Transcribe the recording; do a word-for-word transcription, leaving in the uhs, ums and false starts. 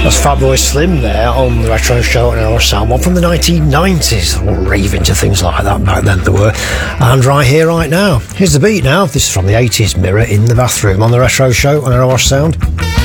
That's Fatboy Slim there on the Retro Show and our sound one from the nineteen nineties. All raving to things like that back then there were. And right here, right now. Here's the beat now. This is from the eighties, Mirror in the Bathroom on the Retro Show and our sound.